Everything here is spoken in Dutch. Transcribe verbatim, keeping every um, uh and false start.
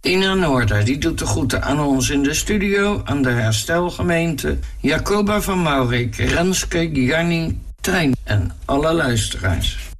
Ina Noorda, die doet de groeten aan ons in de studio, aan de herstelgemeente, Jacoba van Maurik, Renske, Gianni, Tijn en alle luisteraars.